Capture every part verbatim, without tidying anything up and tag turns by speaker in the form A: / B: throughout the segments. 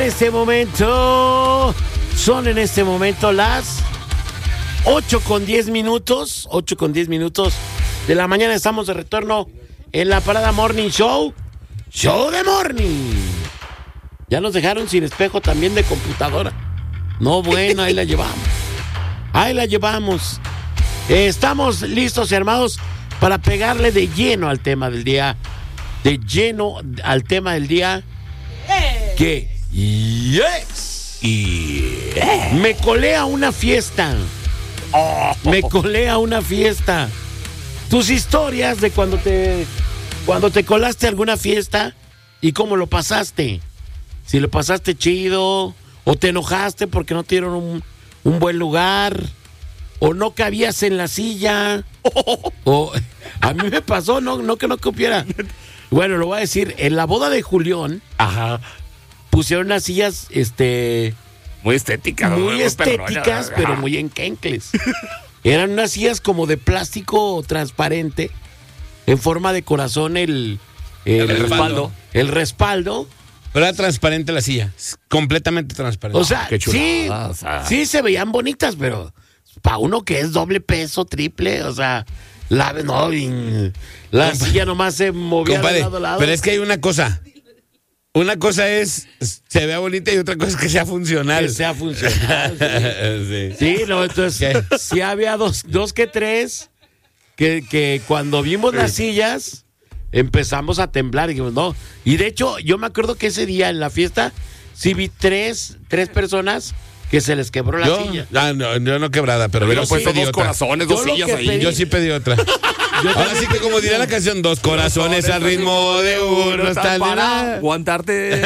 A: este momento, son en este momento las ocho con diez minutos, ocho con diez minutos de la mañana. Estamos de retorno en la Parada Morning Show, Show de Morning. Ya nos dejaron sin espejo también de computadora. No, bueno, ahí la llevamos. Ahí la llevamos. Eh, estamos listos y armados para pegarle de lleno al tema del día. De lleno al tema del día. Que yes. Yeah. Me colé a una fiesta. Me colé a una fiesta. Tus historias de cuando te cuando te colaste a alguna fiesta y cómo lo pasaste. Si lo pasaste chido o te enojaste porque no te dieron un, un buen lugar o no cabías en la silla. O a mí me pasó, no no que no cupiera. Bueno, lo voy a decir, en la boda de Julián, ajá, pusieron unas sillas, este...
B: Muy estéticas.
A: Muy, muy estéticas, pero, pero muy enquencles. Eran unas sillas como de plástico transparente, en forma de corazón, el...
B: El, el respaldo.
A: El respaldo.
C: Pero era transparente la silla, completamente transparente.
A: O sea,
B: qué chulada,
A: sí,
B: o sea,
A: sí se veían bonitas, pero para uno que es doble peso, triple, o sea... La, no, la compadre, silla nomás se movía compadre, de lado a lado.
C: Pero es que hay una cosa. Una cosa es se vea bonita y otra cosa es que sea funcional.
A: Que sea funcional. Sí, sí, no, entonces sí había dos, dos que tres que, que cuando vimos las sillas empezamos a temblar y dijimos, no. Y de hecho, yo me acuerdo que ese día en la fiesta sí vi tres, tres personas que se les quebró la
C: yo,
A: silla.
C: Ah, no, yo no quebrada, pero
B: hubiera puesto
C: sí
B: dos otra. corazones, dos sillas ahí.
C: Pedí. Yo sí pedí otra. Ahora sí que como dirá la canción, dos corazones al ritmo de uno está
B: para aguantarte.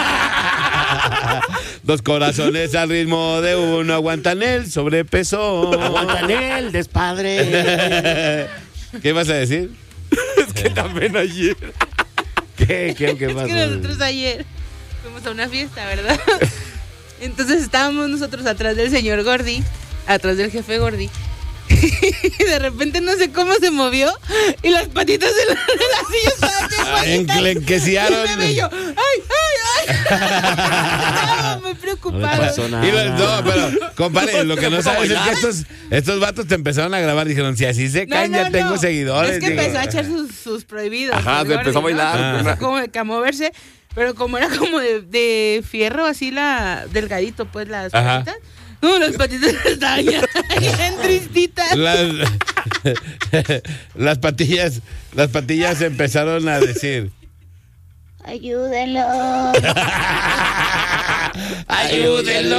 C: Dos corazones al ritmo de uno aguantan el sobrepeso.
A: Aguantan el despadre.
C: ¿Qué vas a decir?
B: Es que también ayer.
A: ¿Qué? ¿Qué, qué pasó?
D: Es que nosotros ayer fuimos a una fiesta, ¿verdad? Entonces estábamos nosotros atrás del señor Gordy, atrás del jefe Gordy. Y de repente no sé cómo se movió y las patitas de la, de la silla estaban
C: enclenqueciaron.
D: Y me yo, ay, ay, ay. Estaba muy preocupada.
C: No pasó nada. Y lo, no, pero, compadre, lo que no sabes es que estos, estos vatos te empezaron a grabar. Dijeron, si así se caen, no, no, ya tengo
D: no.
C: seguidores.
D: Es que
C: digo.
D: empezó a echar sus, sus prohibidos.
B: Ajá, se empezó a bailar.
D: ¿no? Empezó como a moverse. Pero como era como de, de fierro, así la delgadito, pues las
C: Ajá.
D: patitas. No, las patitas estaban ya bien tristitas.
C: Las, las patillas, las patillas empezaron a decir.
E: Ayúdenlo.
C: Ayúdenlo.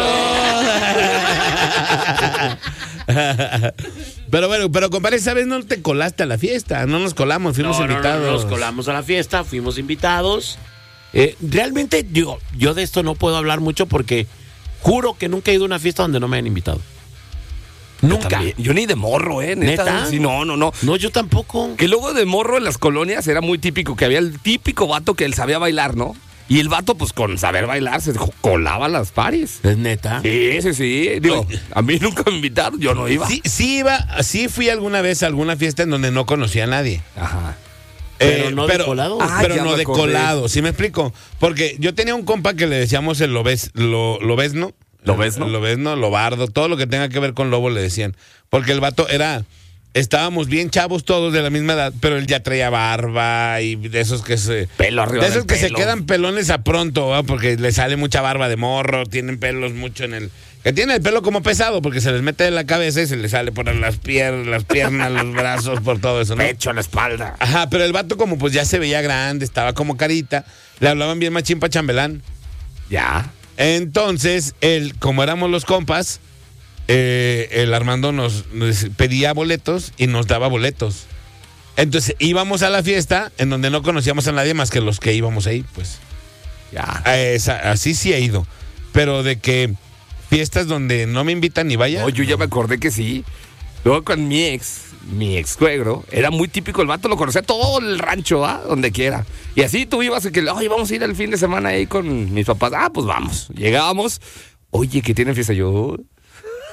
C: Pero bueno, pero compadre, esa vez no te colaste a la fiesta, no nos colamos, fuimos
A: no,
C: invitados.
A: No, no, nos colamos a la fiesta, fuimos invitados. Eh, realmente, digo, yo de esto no puedo hablar mucho porque juro que nunca he ido a una fiesta donde no me han invitado. Nunca.
B: Yo, yo ni de morro, ¿eh? Neta.
A: ¿Neta?
B: Sí, no, no, no.
A: No, yo tampoco.
B: Que luego de morro en las colonias era muy típico que había el típico vato que él sabía bailar, ¿no? Y el vato, pues con saber bailar, se colaba las paris.
A: ¿Es neta?
B: Sí, sí, sí. Digo, a mí nunca me invitaron, yo no iba.
C: Sí, sí iba, sí fui alguna vez a alguna fiesta en donde no conocía a nadie.
B: Ajá.
A: Pero
C: Eh,
A: no
C: pero,
A: de colado.
C: Ah, pero
B: ya
C: no
B: me
C: de
B: acordé.
C: colado, ¿sí me explico? Porque yo tenía un compa que le decíamos el lobes, lo, lobesno.
B: ¿Lobesno?
C: Lobesno, lobardo, todo lo que tenga que ver con lobo le decían. Porque el vato era... Estábamos bien chavos todos de la misma edad, pero él ya traía barba y de esos que se...
B: Pelo arriba
C: De esos
B: del
C: que
B: pelo.
C: se quedan pelones a pronto, ¿va? Porque le sale mucha barba de morro, tienen pelos mucho en el... Que tiene el pelo como pesado porque se les mete en la cabeza y se les sale por las, pier las piernas, los brazos, por todo eso, ¿no?
B: Pecho, la espalda.
C: Ajá, pero el vato como pues ya se veía grande, estaba como carita, le hablaban bien machín pa' chambelán.
B: Ya.
C: Entonces, él, como éramos los compas, eh, el Armando nos, nos pedía boletos y nos daba boletos. Entonces íbamos a la fiesta en donde no conocíamos a nadie más que los que íbamos ahí, pues.
B: Ya.
C: A esa, así sí he ido. Pero de que fiestas donde no me invitan ni vaya.
B: No, yo ya me acordé que sí. Luego con mi ex, mi ex suegro, era muy típico, el vato lo conocía todo el rancho, ¿ah? Donde quiera. Y así tú ibas a que, oye, vamos a ir el fin de semana ahí con mis papás. Ah, pues vamos. Llegábamos, oye, que tienen fiesta yo.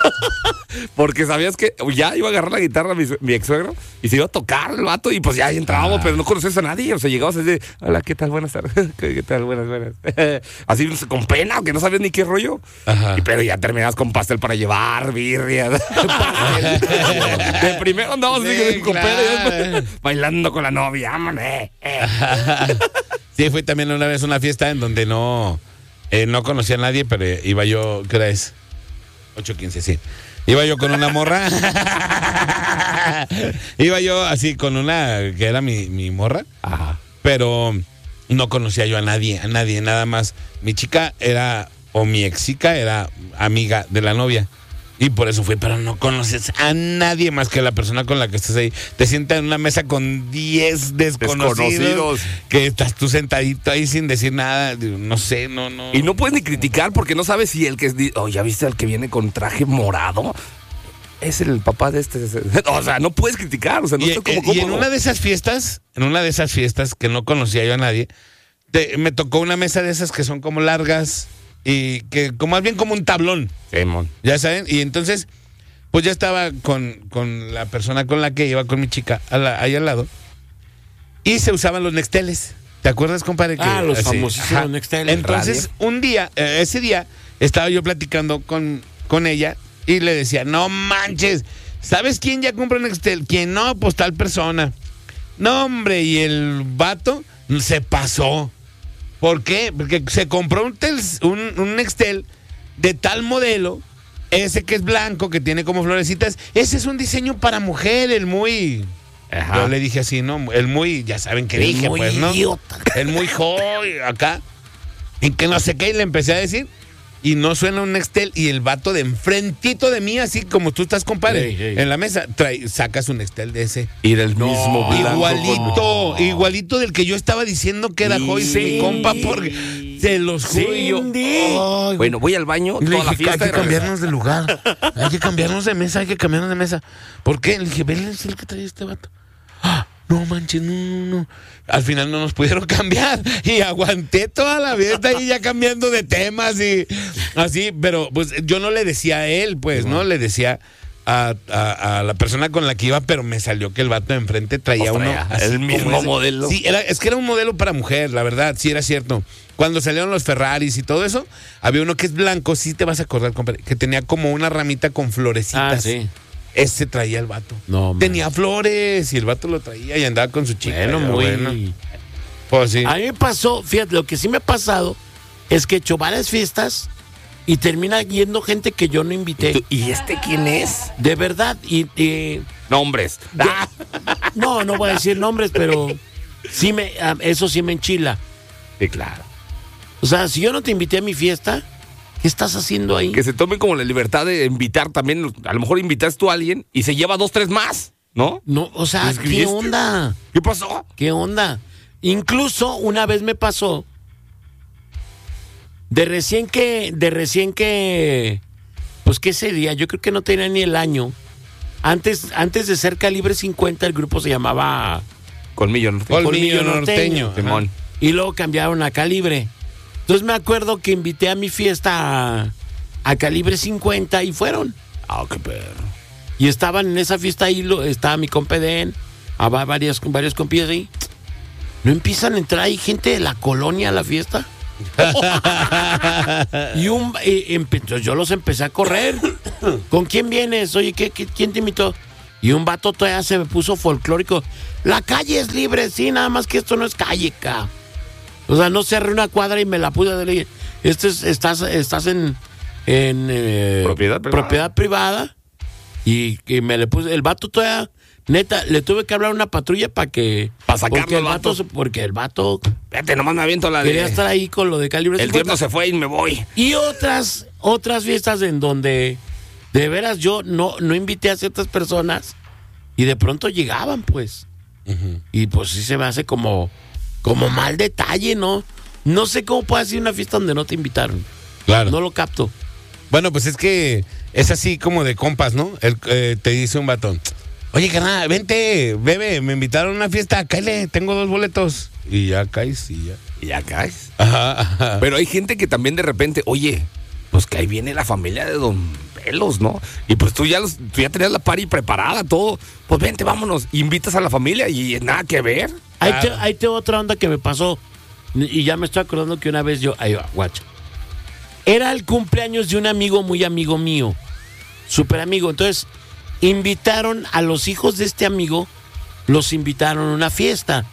B: Porque sabías que ya iba a agarrar la guitarra mi, mi ex suegro y se iba a tocar el vato y pues ya ahí entrábamos, ah. pero no conocías a nadie. O sea, llegabas así, hola, ¿qué tal? Buenas tardes. ¿Qué tal? Buenas, buenas. Así con pena, que no sabías ni qué rollo. Ajá. Y, pero ya terminabas con pastel para llevar, birria. De primero andabas así sí, con claro. pena, bailando con la novia. Eh, eh.
C: Sí, fui también una vez a una fiesta en donde no, eh, no conocía a nadie, pero iba yo, ¿qué hora es? ocho quince, sí. Iba yo con una morra. Iba yo así con una que era mi, mi morra. Ajá. Pero no conocía yo a nadie, a nadie, nada más. Mi chica era, o mi exica era amiga de la novia. Y por eso fui, pero no conoces a nadie más que la persona con la que estás ahí. Te sientas en una mesa con diez desconocidos, desconocidos. Que estás tú sentadito ahí sin decir nada. No sé, no, no.
B: Y no puedes ni criticar porque no sabes si el que es... Oh, ¿ya viste al que viene con traje morado? Es el papá de este... O sea, no puedes criticar. O sea, no
C: y,
B: sé cómo,
C: y
B: cómo,
C: en una de esas fiestas, en una de esas fiestas que no conocía yo a nadie, te, me tocó una mesa de esas que son como largas... Y que como más bien como un tablón.
B: Simón.
C: Ya saben. Y entonces, pues ya estaba con, con la persona con la que iba con mi chica a la, ahí al lado. Y se usaban los nexteles. ¿Te acuerdas, compadre? Que,
A: ah, los
C: así,
A: famosísimos nexteles.
C: Entonces, radio. un día, eh, ese día, estaba yo platicando con, con ella y le decía, no manches, ¿sabes quién ya compra un nextel? ¿Quién no? Pues tal persona. No, hombre, y el vato se pasó. ¿Por qué? Porque se compró un, tel, un, un Nextel de tal modelo, ese que es blanco, que tiene como florecitas. Ese es un diseño para mujer, el muy... Ajá. Yo le dije así, ¿no? El muy, ya saben qué dije, pues, ¿no? Idiota. El muy joy, acá. Y que no sé qué, y le empecé a decir. Y no suena un Nextel, y el vato de enfrentito de mí, así como tú estás, compadre, hey, hey. en la mesa, trae, sacas un Nextel de ese.
B: Y del no, mismo blanco.
C: Igualito, no. igualito del que yo estaba diciendo que era Joy, sí. mi compa, porque se los juro sí. yo.
B: Oh, bueno, voy al baño,
C: y
B: toda
C: dije,
B: la fiesta.
C: Hay que cambiarnos de lugar, hay que cambiarnos de mesa, hay que cambiarnos de mesa. ¿Por qué? Le dije, vele el que trae este vato. ¡Ah! No manches, no, no, no. Al final no nos pudieron cambiar y aguanté toda la fiesta ahí ya cambiando de temas y así, pero pues yo no le decía a él, pues, ¿no? Le decía a, a, a la persona con la que iba, pero me salió que el vato de enfrente traía uno así
B: el mismo modelo.
C: Sí, era, es que era un modelo para mujer, la verdad, sí era cierto. Cuando salieron los Ferraris y todo eso, había uno que es blanco, sí te vas a acordar, compadre, que tenía como una ramita con florecitas.
A: Ah, sí.
C: Ese traía el vato.
A: No,
C: tenía flores y el vato lo traía y andaba con su chica.
A: Bueno, muy...
C: Bueno. Pues sí.
A: A mí me pasó, fíjate, lo que sí me ha pasado es que he hecho varias fiestas y termina yendo gente que yo no invité.
B: ¿Y este quién es?
A: De verdad. Y, y
B: nombres.
A: Yo, no, no voy a decir nombres, pero sí me, eso sí me enchila.
B: Sí, claro.
A: O sea, si yo no te invité a mi fiesta... ¿Qué estás haciendo ahí?
B: Que se tomen como la libertad de invitar también. A lo mejor invitas tú a alguien y se lleva dos, tres más, ¿no?
A: No, o sea, ¿qué onda?
B: ¿Qué pasó?
A: ¿Qué onda? Incluso una vez me pasó de recién que, de recién que, pues qué sería, yo creo que no tenía ni el año. Antes, antes de ser Calibre cincuenta, el grupo se llamaba
B: Colmillo Norteño.
C: Colmillo Norteño.
B: Simón.
A: Y luego cambiaron a Calibre. Entonces me acuerdo que invité a mi fiesta a, a Calibre cincuenta y fueron.
B: Ah, qué perro.
A: Y estaban en esa fiesta ahí, lo, estaba mi compa Den, a varias, varios compillas ahí. ¿No empiezan a entrar ahí gente de la colonia a la fiesta? y un y, y, yo los empecé a correr. ¿Con quién vienes? Oye, ¿qué, qué, ¿quién te invitó? Y un vato todavía se me puso folclórico. La calle es libre, sí, nada más que esto no es calle, ca. O sea, no cerré una cuadra y me la pude de este es, estás, estás en, en eh,
B: propiedad privada.
A: propiedad privada y, y me le puse, el vato todavía, neta, le tuve que hablar a una patrulla para que
B: para sacarlo
A: porque el
B: vato.
A: vato, porque el vato
B: Vete, nomás me aviento la de
A: quería estar ahí con lo de Calibre
B: el
A: cincuenta.
B: tiempo se fue y me voy.
A: Y otras, otras fiestas en donde de veras yo no, no invité a ciertas personas y de pronto llegaban, pues. Uh-huh. Y pues sí se me hace como Como mal detalle, ¿no? No sé cómo puede ser una fiesta donde no te invitaron.
C: Claro.
A: No lo capto.
C: Bueno, pues es que es así como de compas, ¿no? El, eh, te dice un batón. Oye, carnal, vente, bebe, me invitaron a una fiesta, cáele, tengo dos boletos. Y ya caes y ya.
B: Y ya caes.
C: Ajá, ajá.
B: Pero hay gente que también de repente, oye, pues que ahí viene la familia de don vuelos, ¿no? Y pues tú ya, los, tú ya tenías la party preparada, todo. Pues vente, vámonos. Invitas a la familia y nada que ver.
A: Ahí te, ahí te otra onda que me pasó. Y ya me estoy acordando que una vez yo... Ahí va, guacha. Era el cumpleaños de un amigo muy amigo mío. Súper amigo. Entonces, invitaron a los hijos de este amigo, los invitaron a una fiesta.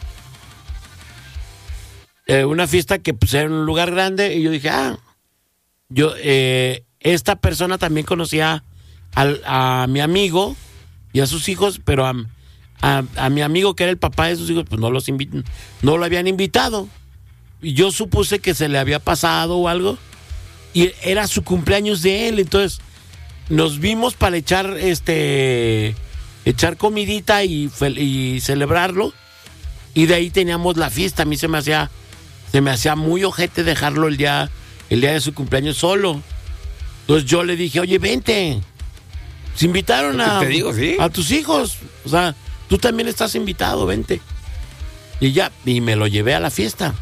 A: Eh, una fiesta que pues, era en un lugar grande. Y yo dije, ah... Yo, eh, esta persona también conocía al, a mi amigo y a sus hijos, pero a, a, a mi amigo que era el papá de sus hijos, pues no los invi- no lo habían invitado. Y yo supuse que se le había pasado o algo, y era su cumpleaños de él, entonces nos vimos para echar este echar comidita y, fel- y celebrarlo, y de ahí teníamos la fiesta. A mí se me hacía, se me hacía muy ojete dejarlo el día el día de su cumpleaños solo. Entonces yo le dije, oye, vente. Se invitaron a,
B: Te digo, ¿sí?
A: a tus hijos. O sea, tú también estás invitado, vente. Y ya, y me lo llevé a la fiesta.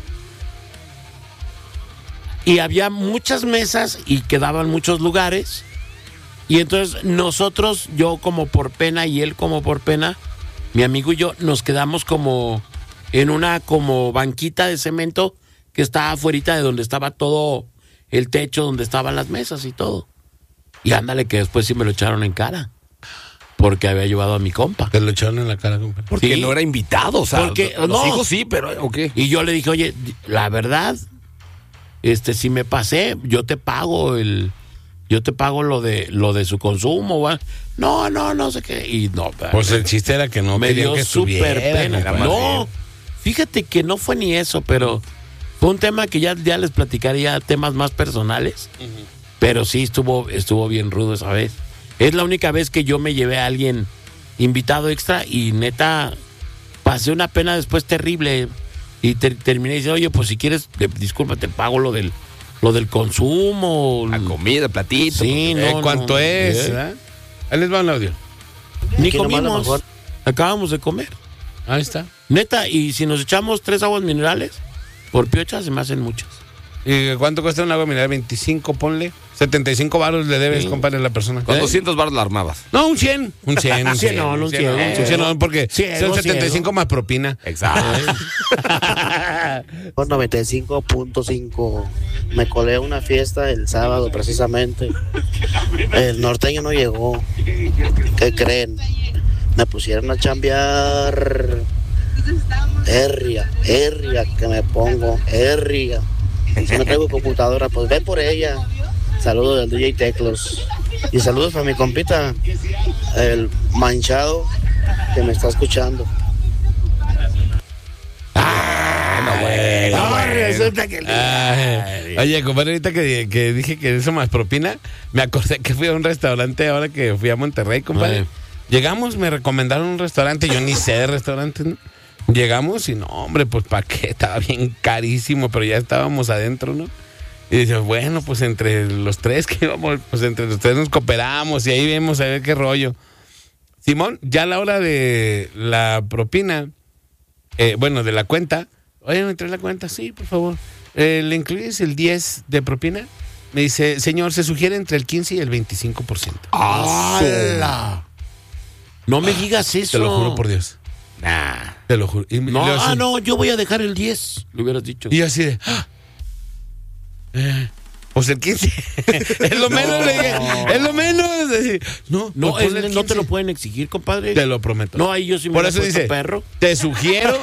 A: Y había muchas mesas y quedaban muchos lugares. Y entonces nosotros, yo como por pena y él como por pena, mi amigo y yo nos quedamos como en una como banquita de cemento que estaba afuera de donde estaba todo el techo, donde estaban las mesas y todo. Y ándale que después sí me lo echaron en cara, porque había llevado a mi compa.
C: Te lo echaron en la cara, compa.
B: Porque
A: Sí.
B: no era invitado, o sea,
A: Porque-
B: los
A: no.
B: hijos sí, pero ¿o qué?
A: Y yo le dije, oye, la verdad, este, si me pasé, yo te pago el, yo te pago lo de, lo de su consumo, ¿va? No, no, no sé qué. Y no,
C: Pues el chiste era que no
A: me
C: querían
A: dio
C: que
A: súper
C: estuviera,
A: pena.
C: compa.
A: No, fíjate que no fue ni eso, pero fue un tema que ya, ya les platicaría, temas más personales. Pero sí estuvo, estuvo bien rudo esa vez. Es la única vez que yo me llevé a alguien invitado extra y neta pasé una pena después terrible. Y ter- terminé diciendo, oye, pues si quieres, de- disculpa, te pago lo del, lo del consumo.
B: La comida, platito.
A: Sí, no,
C: Eh,
A: no,
C: ¿Cuánto es?
A: eh.
C: ¿verdad? Ahí les va un audio.
A: Ni
E: Aquí nomás lo
A: comimos.
E: mejor.
A: Acabamos de comer.
C: Ahí está.
A: Neta, y si nos echamos tres aguas minerales, por piocha se me hacen muchas.
C: ¿Y cuánto cuesta un agua mineral? veinticinco, ponle. setenta y cinco baros le debes,
A: Sí.
C: compadre, a la persona.
B: Con
C: ¿Eh?
B: doscientos baros la armabas.
C: No, un cien. Un cien, un
A: Cien,
C: cien.
A: no, no, un cien,
C: no,
A: un
C: un
A: cien.
C: cien, no, porque
A: Ciego,
C: son setenta y cinco
A: ciego.
C: más propina.
B: Exacto.
E: Por noventa y cinco punto cinco. Me colé a una fiesta el sábado precisamente. El norteño no llegó. ¿Qué creen? Me pusieron a chambear. Herria, herria que me pongo, herria. Si no traigo computadora, pues ven por ella. Saludos del D J Teclos. Y saludos para mi compita, el manchado, que me está escuchando.
A: No, resulta que...
C: Ay, oye, compadre, ahorita que, que dije que eso más propina, me acordé que fui a un restaurante ahora que fui a Monterrey, compadre.
A: Ay.
C: Llegamos, me recomendaron un restaurante, yo ni sé de restaurantes, ¿no? Llegamos y no, hombre, pues para qué, estaba bien carísimo, pero ya estábamos adentro, ¿no? Y dice, bueno, pues entre los tres que íbamos, pues entre los tres nos cooperamos y ahí vemos a ver qué rollo. Simón, ya a la hora de la propina, eh, bueno, de la cuenta, oye, ¿me trae la cuenta? Sí, por favor. Eh, ¿Le incluyes el diez de propina? Me dice, señor, se sugiere entre el quince y el veinticinco por ciento.
A: ¡Hala! No me digas eso.
C: Te lo juro por Dios.
B: Nah.
C: Te lo juro. Y,
A: No,
C: luego
A: ah,
C: así-
A: no, yo voy a dejar el diez, le hubieras dicho.
C: y yo así de... ¡ah! Eh, pues el quince. Es lo menos, le dije. Es lo menos. Es decir, no,
A: No,
C: pues
A: es-
C: ponle el
A: no te
C: quince.
A: lo pueden exigir, compadre.
C: Te lo prometo.
A: No, ahí yo sí me
C: Por
A: la
C: eso
A: he puesto
C: dice,
A: perro.
C: te sugiero.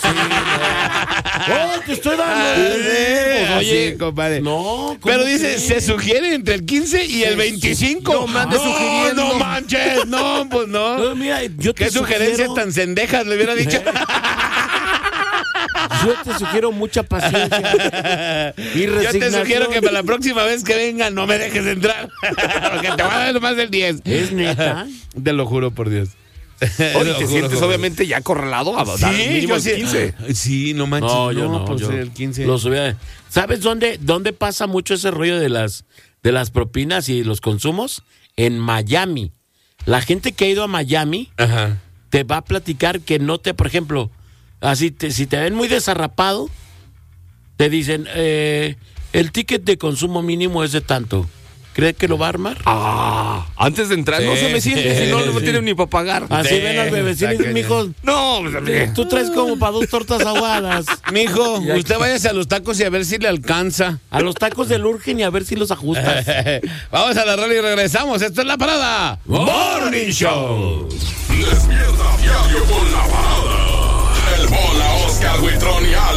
A: ¡Oh, te estoy dando!
C: Ah,
A: Pues,
C: sí,
A: oye,
C: así, compadre.
A: no, ¿cómo
C: Pero dice,
A: crees?
C: se sugiere entre el quince y el veinticinco.
A: No me andes
C: no,
A: sugiriendo.
C: no manches. No, pues no.
A: No, mira, yo te
C: ¿Qué sugerencias
A: sugiero-
C: tan cendejas le hubiera dicho?
A: Yo te sugiero mucha paciencia y
C: Yo te
A: resignación.
C: sugiero que para la próxima vez que venga no me dejes entrar. Porque te voy a dar más del diez.
A: ¿Es neta?
C: Te lo juro por Dios.
B: Oye,
C: Te lo
B: te
C: juro
B: sientes
C: por
B: obviamente ya acorralado a
C: Dios.
B: dar
C: Sí,
B: mínimo
C: yo
B: el
C: sí.
B: quince.
C: Sí, no manches.
A: No, yo no,
C: pues
A: yo
C: el quince.
A: los hubiera- ¿Sabes dónde, dónde pasa mucho ese rollo de las, de las propinas y los consumos? En Miami. La gente que ha ido a Miami
C: Ajá.
A: te va a platicar que no te, por ejemplo, así te, si te ven muy desarrapado, te dicen, eh, el ticket de consumo mínimo es de tanto. ¿Cree que lo va a armar?
B: Ah, antes de entrar, no
C: Sí,
B: se me siente,
C: sí,
B: si no, no
C: sí.
B: tiene ni para pagar.
A: Así
C: Sí,
A: ven al bebecín y
C: está
A: dicen, mijo,
B: No, pues, amigo.
A: tú traes como para dos tortas aguadas.
C: Mijo, usted váyase a los tacos y a ver si le alcanza.
A: A los tacos del Urgen y a ver si los ajustas.
C: Vamos a la radio y regresamos. Esto es La Parada Morning Show.
F: Despierta diario con La Parada. El Bola, Oscar, Huitrón y